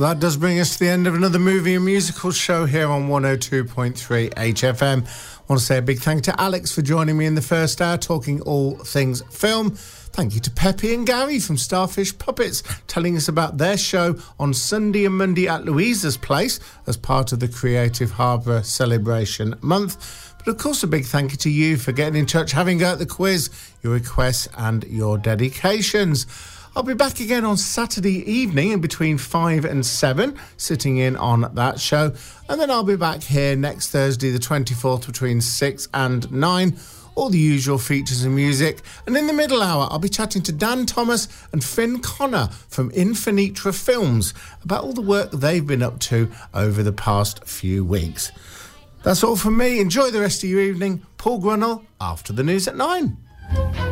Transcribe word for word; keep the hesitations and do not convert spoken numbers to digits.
That does bring us to the end of another movie and musical show here on one oh two point three H F M. I want to say a big thank you to Alex for joining me in the first hour, talking all things film. Thank you to Peppy and Gary from Starfish Puppets, telling us about their show on Sunday and Monday at Louisa's Place as part of the Creative Harbour Celebration Month. But of course, a big thank you to you for getting in touch, having a go at the quiz, your requests and your dedications. I'll be back again on Saturday evening in between five and seven, sitting in on that show. And then I'll be back here next Thursday, the twenty-fourth, between six and nine. All the usual features and music. And in the middle hour, I'll be chatting to Dan Thomas and Finn Connor from Infinitra Films about all the work they've been up to over the past few weeks. That's all from me. Enjoy the rest of your evening. Paul Grunnell, after the news at nine.